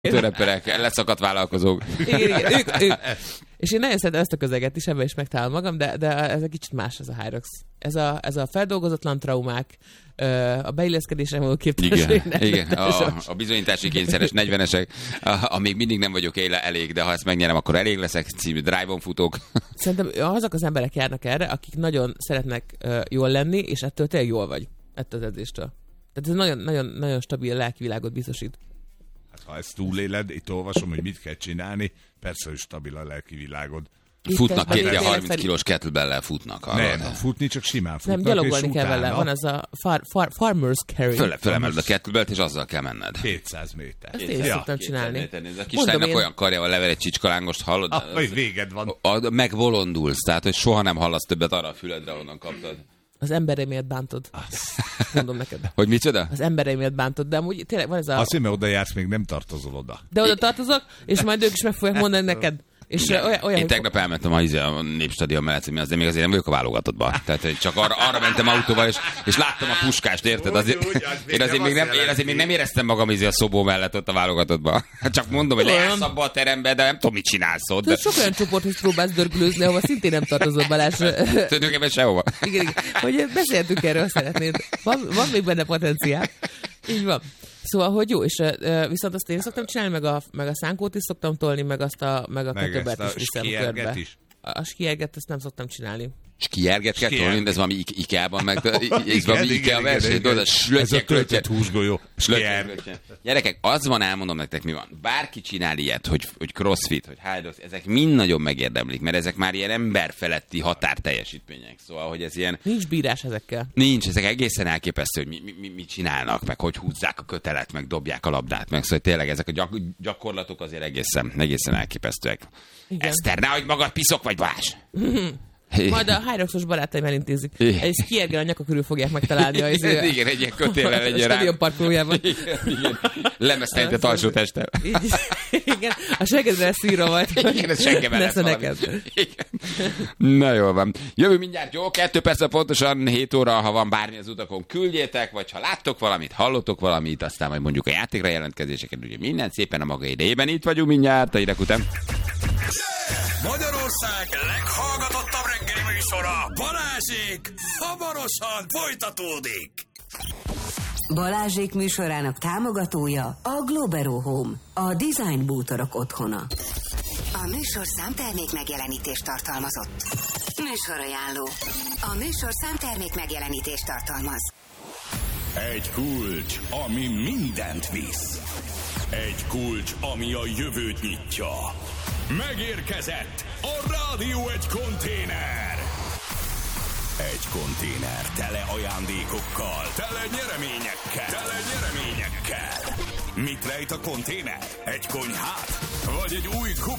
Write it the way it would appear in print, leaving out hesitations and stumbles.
Törepperek, leszakadt vállalkozók. Igen, ők. És én nagyon szeretem ezt a közeget is, ebben is megtalálom magam, de ez egy kicsit más, ez a Hyrox. Ez a feldolgozatlan traumák, a beilleszkedésre való képtelenség. Igen. A bizonyítási kényszeres 40-esek, amíg mindig nem vagyok elég, de ha ezt megnyerem, akkor elég leszek, című drive-on futók. Szerintem azok az emberek járnak erre, akik nagyon szeretnek jól lenni, és ettől tényleg jól vagy, ettől az edzéstől. Tehát ez nagyon, nagyon, nagyon stabil lelkivilágot biztosít. Hát, ha ezt túléled, itt olvasom, hogy mit kell csinálni, persze, hogy stabil a lelkivilágod. Futnak két ilyen 30 kilós kettlebell-lel futnak. Nem, futni csak simán futnak. Nem, gyalogolni kell vele. Van az a farmer's carry. Fölemeled a kettlebellt, és azzal kell menned. 200 méter. Ezt én szoktam csinálni. A kislánynak olyan karjával lever egy csicskalángost, hallod? Hogy véged van. Megbolondulsz, tehát hogy soha nem hallasz többet arra a füledre, onnan kaptad. Az embereimet bántod. Mondom neked. Hogy micsoda? Az embereimet bántod, de amúgy tényleg van ez a... Azt hiszem, oda jársz, még nem tartozol oda. De oda tartozok, és majd ők is meg fogják mondani neked. És én tegnap elmentem a Népstadion mellett, de még azért nem vagyok a válogatottban. Tehát csak arra mentem autóval, és láttam a puskást, érted? Én azért még nem éreztem magam a szobó mellett ott a válogatottban. Csak mondom, hogy leállsz abba a terembe, de nem tudom, mit csinálsz ott. De sok olyan csoporthoz próbálsz dörgülőzni, ahova szintén nem tartozol, Balázs. Tulajdonképpen sehova. Igen. Hogy beszéltünk erről, szeretnéd. Van még benne potenciál. Így van. Szóval, hogy jó, és viszont azt én szoktam csinálni, meg a szánkót is szoktam tolni, meg a kötöbet is viszem körbe. A skierget ezt nem szoktam csinálni. Skierget kell tolni, de ez valami IKEA-ban, meg ez valami IKEA verseny. Ez a töltött húsgolyó. Gyerekek, az van, elmondom nektek, mi van. Bárki csinál ilyet, hogy crossfit, hogy Hyrox, ezek mind nagyon megérdemlik, mert ezek már ilyen emberfeletti határteljesítmények. Szóval, hogy ez ilyen... Nincs bírás ezekkel. Nincs, ezek egészen elképesztő, hogy mit csinálnak, meg hogy húzzák a kötelet, meg dobják a labdát, meg szóval tényleg ezek a gyakorlatok azért egészen elképesztőek. Igen. Eszter, nehogy magad piszok vagy, Balázs! Majd a Hyroxos barátaim elintézik. Egy skiergel a nyaka körül fogják megtalálni. Igen, egy ilyen kötéllel legyen rá. A stadion parkolójában. Igen. Lemesztelített alsó testtel. Igen, a seggedre lesz írva majd. Igen, ez seggebe lesz neked. Na jól van. Jövő mindjárt, jó? 2 perc pontosan 7 óra, ha van bármi az utakon, küldjétek, vagy ha láttok valamit, hallottok valamit, aztán majd mondjuk a játékra jelentkezéseket, ugye minden szépen a maga idejében. Itt vagyunk mindjárt, a hírek után. Magyarország leghallgatottabb reggeli műsora, Balázsék, hamarosan folytatódik. Balázsék műsorának támogatója a Globero Home, a design bútorok otthona. A műsorszám termék megjelenítést tartalmazott. Műsorajánló. A műsorszám termék megjelenítést tartalmaz. Egy kulcs, ami mindent visz. Egy kulcs, ami a jövőt nyitja. Megérkezett a Rádió Egy konténer. Egy konténer tele ajándékokkal, tele nyereményekkel. Mit rejt a konténer? Egy konyhát? Vagy egy új kup